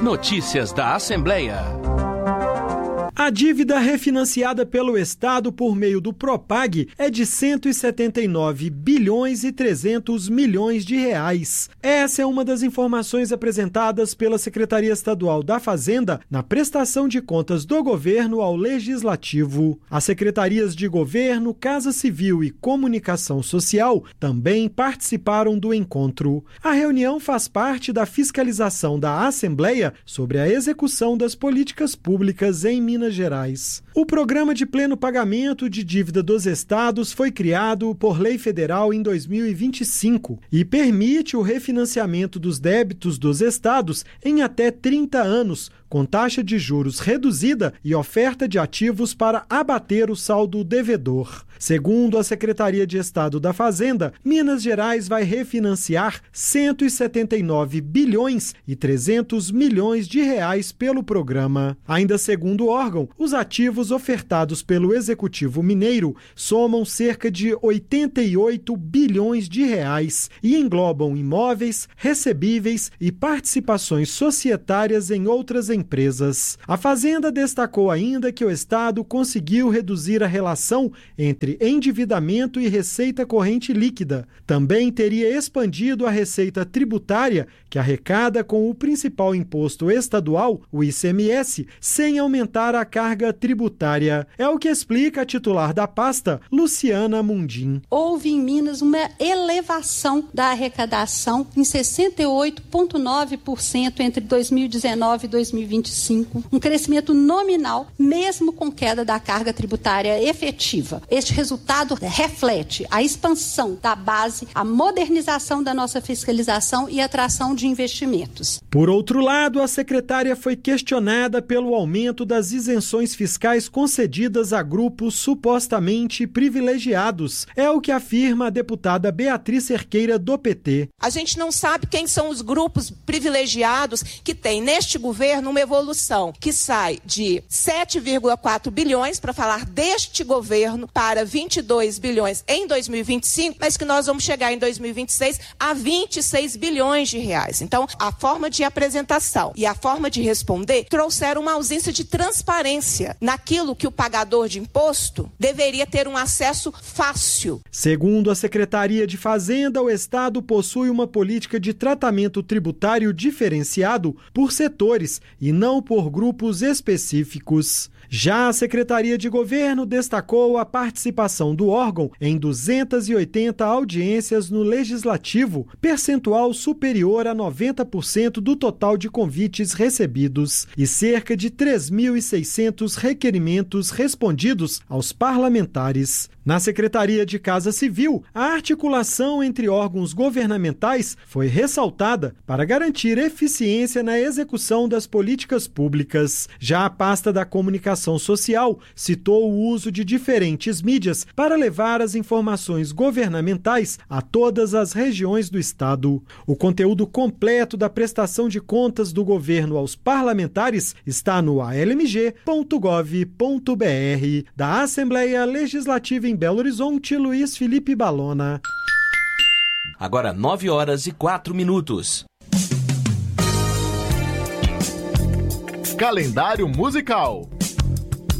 Notícias da Assembleia. A dívida refinanciada pelo Estado por meio do Propag é de 179 bilhões e 300 milhões de reais. Essa é uma das informações apresentadas pela Secretaria Estadual da Fazenda na prestação de contas do governo ao Legislativo. As secretarias de Governo, Casa Civil e Comunicação Social também participaram do encontro. A reunião faz parte da fiscalização da Assembleia sobre a execução das políticas públicas em Minas Gerais. O Programa de Pleno Pagamento de Dívida dos Estados foi criado por lei federal em 2025 e permite o refinanciamento dos débitos dos estados em até 30 anos, com taxa de juros reduzida e oferta de ativos para abater o saldo devedor. Segundo a Secretaria de Estado da Fazenda, Minas Gerais vai refinanciar 179 bilhões e 300 milhões de reais pelo programa. Ainda segundo o órgão, os ativos ofertados pelo Executivo Mineiro somam cerca de 88 bilhões de reais e englobam imóveis, recebíveis e participações societárias em outras empresas. A Fazenda destacou ainda que o Estado conseguiu reduzir a relação entre endividamento e receita corrente líquida. Também teria expandido a receita tributária, que arrecada com o principal imposto estadual, o ICMS, sem aumentar a carga tributária. É o que explica a titular da pasta, Luciana Mundim. Houve em Minas uma elevação da arrecadação em 68,9% entre 2019 e 2025, um crescimento nominal, mesmo com queda da carga tributária efetiva. Este resultado reflete a expansão da base, a modernização da nossa fiscalização e atração de investimentos. Por outro lado, a secretária foi questionada pelo aumento das isenções fiscais concedidas a grupos supostamente privilegiados. É o que afirma a deputada Beatriz Cerqueira, do PT. A gente não sabe quem são os grupos privilegiados que têm neste governo uma evolução que sai de 7,4 bilhões, para falar deste governo, para 22 bilhões em 2025, mas que nós vamos chegar em 2026 a 26 bilhões de reais. Então, a forma de apresentação e a forma de responder trouxeram uma ausência de transparência naquilo que o pagador de imposto deveria ter um acesso fácil. Segundo a Secretaria de Fazenda, o Estado possui uma política de tratamento tributário diferenciado por setores e não por grupos específicos. Já a Secretaria de Governo destacou a participação do órgão em 280 audiências no Legislativo, percentual superior a 90% do total de convites recebidos e cerca de 3.600 requerimentos respondidos aos parlamentares. Na Secretaria de Casa Civil, a articulação entre órgãos governamentais foi ressaltada para garantir eficiência na execução das políticas públicas. Já a pasta da Comunicação Social citou o uso de diferentes mídias para levar as informações governamentais a todas as regiões do Estado. O conteúdo completo da prestação de contas do governo aos parlamentares está no almg.gov.br. Da Assembleia Legislativa em Belo Horizonte, Luiz Felipe Balona. Agora 9h04. Calendário musical.